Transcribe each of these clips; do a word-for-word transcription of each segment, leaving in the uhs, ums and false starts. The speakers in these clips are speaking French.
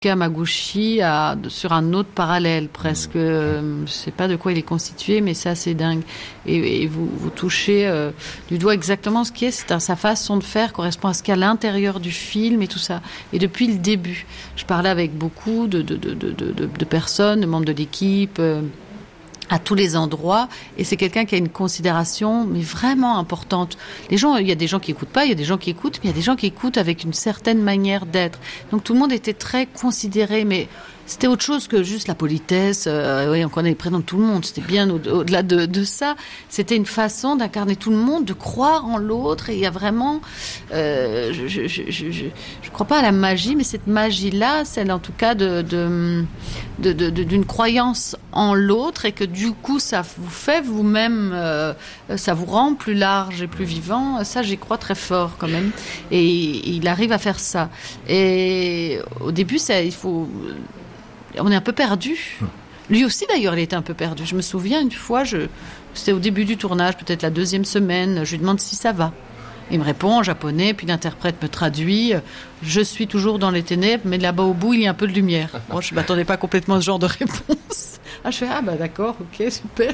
Kawaguchi a, sur un autre parallèle presque. Euh, je sais pas de quoi il est constitué, mais c'est assez dingue. Et, et vous, vous touchez euh, du doigt exactement ce qui est. C'est sa façon de faire correspond à ce qu'il y a à l'intérieur du film et tout ça. Et depuis le début, je parlais avec beaucoup de, de, de, de, de, de personnes, de membres de l'équipe, euh, à tous les endroits, et c'est quelqu'un qui a une considération mais vraiment importante. Les gens, il y a des gens qui écoutent pas, il y a des gens qui écoutent, mais il y a des gens qui écoutent avec une certaine manière d'être. Donc tout le monde était très considéré, mais c'était autre chose que juste la politesse. Euh, oui, on connaît les prénoms de tout le monde. C'était bien au- au-delà de, de ça. C'était une façon d'incarner tout le monde, de croire en l'autre. Et il y a vraiment, euh, je, je, je, je, je, je crois pas à la magie, mais cette magie-là, celle en tout cas de, de, de, de, de d'une croyance en l'autre, et que du coup, ça vous fait vous-même, euh, ça vous rend plus large et plus vivant. Ça, j'y crois très fort quand même. Et il arrive à faire ça. Et au début, ça, il faut. On est un peu perdu. Lui aussi, d'ailleurs, il était un peu perdu. Je me souviens, une fois, je... c'était au début du tournage, peut-être la deuxième semaine, je lui demande si ça va. Il me répond en japonais, puis l'interprète me traduit. Je suis toujours dans les ténèbres, mais là-bas au bout, il y a un peu de lumière. Moi, je ne m'attendais pas complètement à ce genre de réponse. Ah, je fais, ah bah d'accord, ok, super.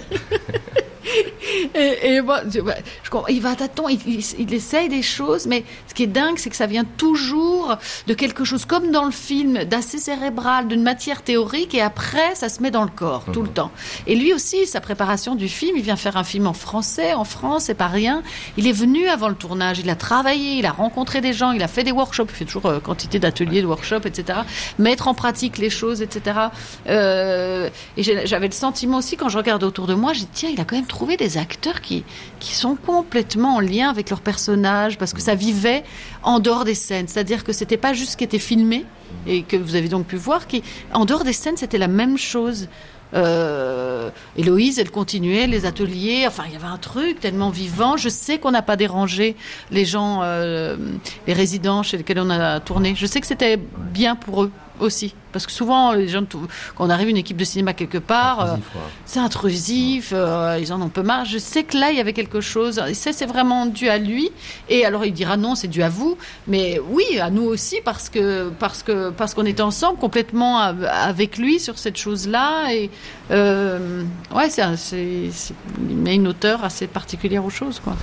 Et, et moi, je, je, il va tâton, il, il, il essaye des choses, mais ce qui est dingue, c'est que ça vient toujours de quelque chose, comme dans le film, d'assez cérébral, d'une matière théorique, et après, ça se met dans le corps, tout le temps. Et lui aussi, sa préparation du film, il vient faire un film en français, en France, c'est pas rien. Il est venu avant le tournage, il a travaillé, il a rencontré des gens, il a fait des workshops, il fait toujours euh, quantité d'ateliers, de workshops, et cetera. Mettre en pratique les choses, et cetera. Euh, et j'avais le sentiment aussi, quand je regardais autour de moi, j'ai dit, tiens, il a quand même trouvé des acteurs qui, qui sont complètement en lien avec leurs personnages, parce que ça vivait en dehors des scènes. C'est-à-dire que c'était pas juste ce qui était filmé, et que vous avez donc pu voir, qui, en dehors des scènes, c'était la même chose. Euh, Héloïse, elle continuait les ateliers, enfin il y avait un truc tellement vivant. Je sais qu'on n'a pas dérangé les gens, euh, les résidents chez lesquels on a tourné. Je sais que c'était bien pour eux aussi, parce que souvent les gens, quand on arrive une équipe de cinéma quelque part, intrusif, euh, ouais. c'est intrusif, euh, ils en ont peu marre. Je sais que là il y avait quelque chose, et ça c'est vraiment dû à lui. Et alors il dira non, c'est dû à vous, mais oui, à nous aussi, parce que parce que parce qu'on était ensemble complètement avec lui sur cette chose-là. Et euh, ouais, c'est, c'est, c'est il met une hauteur assez particulière aux choses, quoi.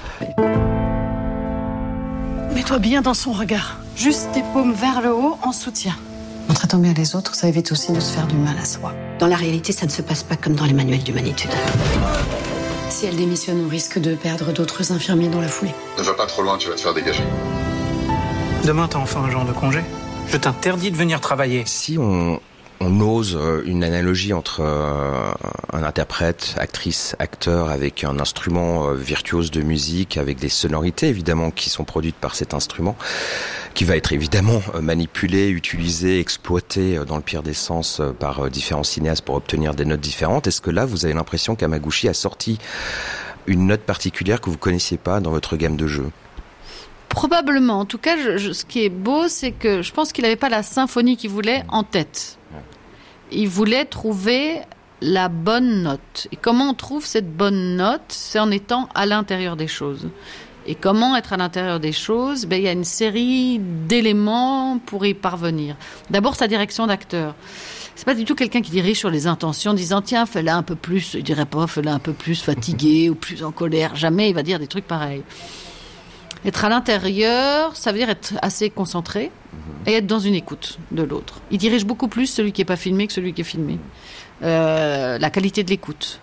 Mets-toi bien dans son regard, juste tes paumes vers le haut en soutien. En traitant bien les autres, ça évite aussi de se faire du mal à soi. Dans la réalité, ça ne se passe pas comme dans les manuels d'humanitude. Si elle démissionne, on risque de perdre d'autres infirmiers dans la foulée. Ne va pas trop loin, tu vas te faire dégager. Demain, t'as enfin un genre de congé. Je t'interdis de venir travailler. Si on, on ose une analogie entre euh, un interprète, actrice, acteur avec un instrument euh, virtuose de musique, avec des sonorités évidemment qui sont produites par cet instrument, qui va être évidemment manipulé, utilisé, exploité dans le pire des sens par différents cinéastes pour obtenir des notes différentes. Est-ce que là, vous avez l'impression qu'Hamaguchi a sorti une note particulière que vous connaissiez pas dans votre gamme de jeux ? Probablement. En tout cas, je, je, ce qui est beau, c'est que je pense qu'il n'avait pas la symphonie qu'il voulait en tête. Il voulait trouver la bonne note. Et comment on trouve cette bonne note ? C'est en étant à l'intérieur des choses. Et comment être à l'intérieur des choses ? Ben, il y a une série d'éléments pour y parvenir. D'abord, sa direction d'acteur. C'est pas du tout quelqu'un qui dirige sur les intentions, en disant tiens, fais-la un peu plus. Il dirait pas fais-la un peu plus fatigué ou plus en colère. Jamais il va dire des trucs pareils. Être à l'intérieur, ça veut dire être assez concentré et être dans une écoute de l'autre. Il dirige beaucoup plus celui qui n'est pas filmé que celui qui est filmé. Euh, la qualité de l'écoute.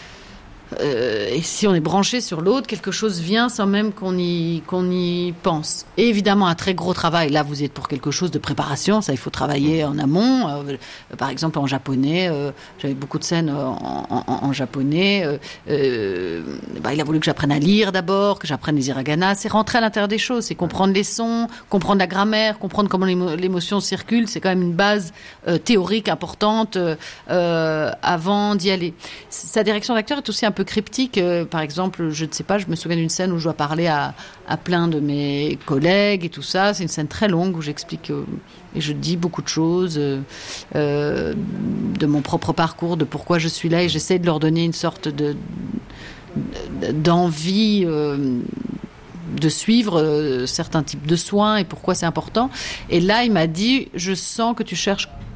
Euh, et si on est branché sur l'autre, quelque chose vient sans même qu'on y, qu'on y pense. Et évidemment, un très gros travail. Là, vous êtes pour quelque chose de préparation. Ça, il faut travailler en amont. Euh, par exemple, en japonais, euh, j'avais beaucoup de scènes en, en, en japonais. Euh, euh, bah, il a voulu que j'apprenne à lire d'abord, que j'apprenne les hiragana. C'est rentrer à l'intérieur des choses. C'est comprendre les sons, comprendre la grammaire, comprendre comment l'émo- l'émotion circule. C'est quand même une base euh, théorique importante euh, avant d'y aller. Sa direction d'acteur est aussi un peu cryptique. Euh, par exemple, je ne sais pas, je me souviens d'une scène où je dois parler à, à plein de mes collègues et tout ça. C'est une scène très longue où j'explique euh, et je dis beaucoup de choses euh, euh, de mon propre parcours, de pourquoi je suis là, et j'essaie de leur donner une sorte de, d'envie euh, de suivre euh, certains types de soins et pourquoi c'est important. Et là, il m'a dit, je sens que tu cherches